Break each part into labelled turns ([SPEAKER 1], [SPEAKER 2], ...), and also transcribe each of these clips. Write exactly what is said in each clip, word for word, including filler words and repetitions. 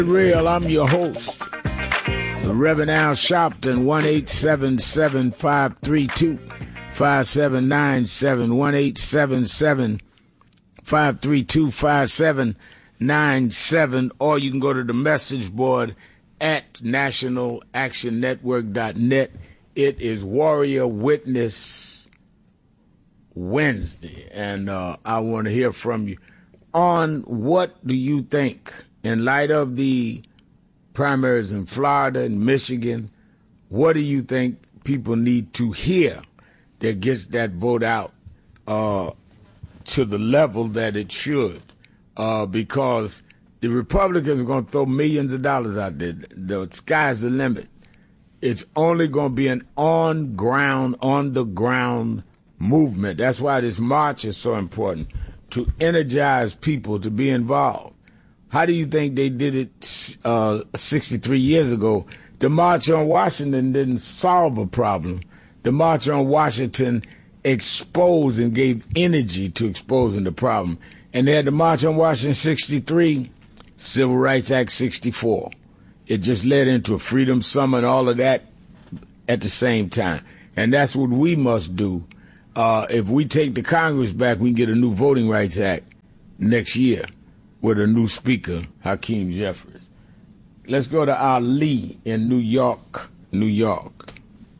[SPEAKER 1] Real, I'm your host, the Reverend Al Sharpton, one eight seven seven, five three two, five seven nine seven, one eight seven seven, five three two, five seven nine seven, or you can go to the message board at national action network dot net. It is Warrior Witness Wednesday, and uh, I want to hear from you on what do you think, in light of the primaries in Florida and Michigan, what do you think people need to hear that gets that vote out uh, to the level that it should? Uh, because the Republicans are going to throw millions of dollars out there. The sky's the limit. It's only going to be an on-ground, on-the-ground movement. That's why this march is so important, to energize people to be involved. How do you think they did it uh, sixty-three years ago? The March on Washington didn't solve a problem. The March on Washington exposed and gave energy to exposing the problem. And they had the March on Washington sixty-three, Civil Rights Act sixty-four. It just led into a Freedom Summer and all of that at the same time. And that's what we must do. Uh, if we take the Congress back, we can get a new Voting Rights Act next year with a new speaker, Hakeem Jeffries. Let's go to Ali in New York, New York.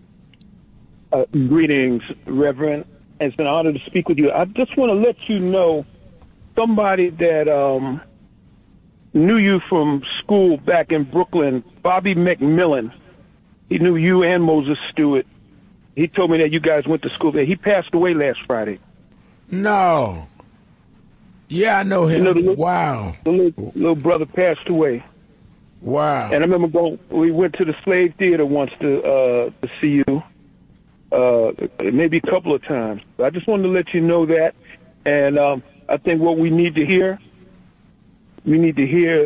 [SPEAKER 2] Uh, greetings, Reverend. It's an honor to speak with you. I just want to let you know somebody that um, knew you from school back in Brooklyn, Bobby McMillan. He knew you and Moses Stewart. He told me that you guys went to school there. He passed away last Friday.
[SPEAKER 1] No. Yeah, I know him.
[SPEAKER 2] You know, the little,
[SPEAKER 1] wow.
[SPEAKER 2] The little, little brother passed away.
[SPEAKER 1] Wow.
[SPEAKER 2] And I remember going, we went to the Slave Theater once to, uh, to see you, uh, maybe a couple of times. I just wanted to let you know that. And um, I think what we need to hear, we need to hear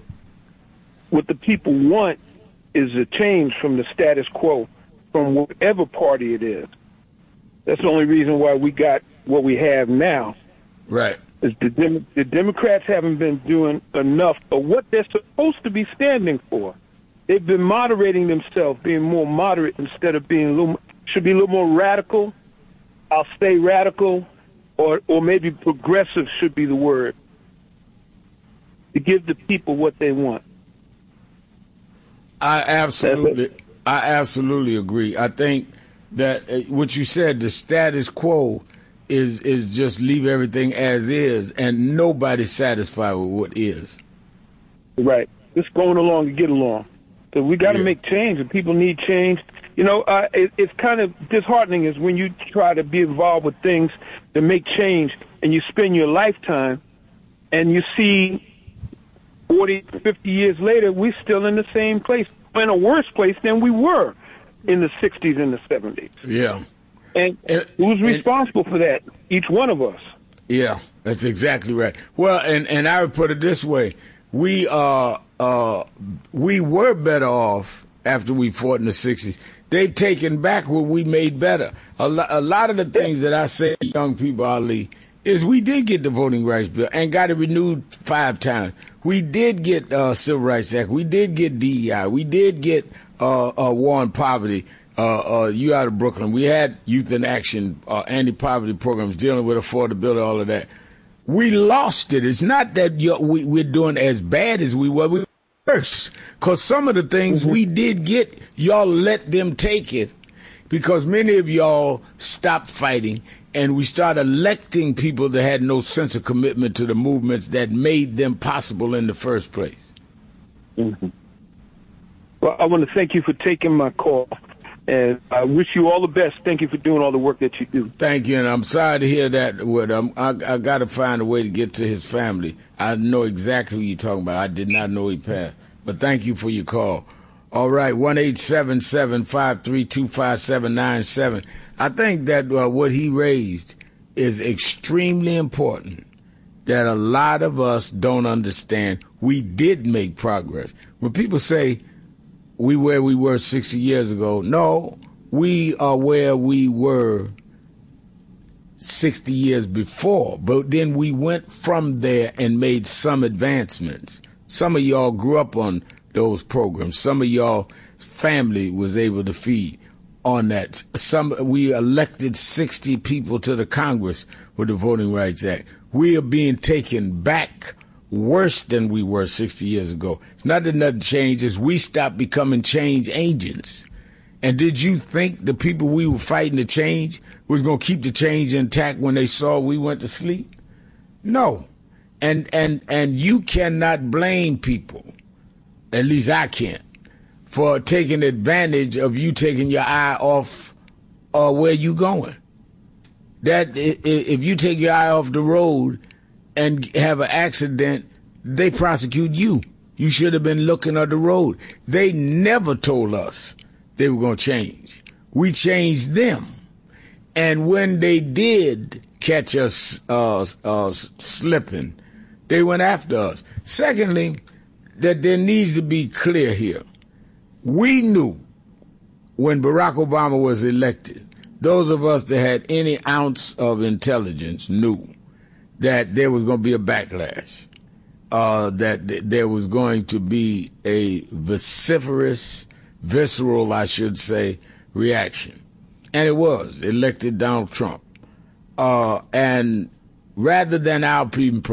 [SPEAKER 2] what the people want is a change from the status quo, from whatever party it is. That's the only reason why we got what we have now.
[SPEAKER 1] Right.
[SPEAKER 2] Is the, Dem- the Democrats haven't been doing enough of what they're supposed to be standing for. They've been moderating themselves, being more moderate instead of being a little, should be a little more radical. I'll say radical, or or maybe progressive should be the word, to give the people what they want.
[SPEAKER 1] I absolutely, I absolutely agree. I think that uh, what you said, the status quo, is is just leave everything as is, and nobody's satisfied with what is.
[SPEAKER 2] Right. Just going along to get along. So we got to yeah. make change, and people need change. You know, uh, it, it's kind of disheartening is when you try to be involved with things that make change, and you spend your lifetime, and you see forty, fifty years later, we're still in the same place, in a worse place than we were in the sixties and the seventies.
[SPEAKER 1] Yeah.
[SPEAKER 2] And, and who's responsible and, for that? Each one of us.
[SPEAKER 1] Yeah, that's exactly right. Well, and, and I would put it this way. We uh uh we were better off after we fought in the sixties. They've taken back what we made better. A, lo- a lot of the things that I say to young people, Ali, is we did get the Voting Rights Bill and got it renewed five times. We did get uh, Civil Rights Act. We did get D E I. We did get uh, uh, war on poverty. Uh, uh, you out of Brooklyn. We had Youth in Action, uh, anti-poverty programs dealing with affordability, all of that. We lost it. It's not that you're, we, we're doing as bad as we were. We were worse. Because some of the things mm-hmm. we did get, y'all let them take it. Because many of y'all stopped fighting, and we started electing people that had no sense of commitment to the movements that made them possible in the first place.
[SPEAKER 2] Mm-hmm. Well, I want to thank you for taking my call. And I wish you all the best. Thank you for doing all the work that you do.
[SPEAKER 1] Thank you, and I'm sorry to hear that. With um, I, I got to find a way to get to his family. I know exactly who you're talking about. I did not know he passed. But thank you for your call. All right, one eight seven seven, five three two, five seven nine seven. I think that uh, what he raised is extremely important, that a lot of us don't understand. We did make progress. When people say, we where we were sixty years ago. No, we are where we were sixty years before. But then we went from there and made some advancements. Some of y'all grew up on those programs. Some of y'all family was able to feed on that. Some we elected sixty people to the Congress with the Voting Rights Act. We are being taken back worse than we were sixty years ago. It's not that nothing changes. We stopped becoming change agents. And did you think the people we were fighting to change was going to keep the change intact when they saw we went to sleep? No. And and and you cannot blame people, at least I can't, for taking advantage of you taking your eye off uh, where you going. That if you take your eye off the road and have an accident, they prosecute you. You should have been looking at the road. They never told us they were going to change. We changed them. And when they did catch us uh, uh, slipping, they went after us. Secondly, that there needs to be clear here. We knew when Barack Obama was elected, those of us that had any ounce of intelligence knew that there was going to be a backlash, uh, that th- there was going to be a vociferous, visceral, I should say, reaction. And it was. Elected Donald Trump. Uh, and rather than our people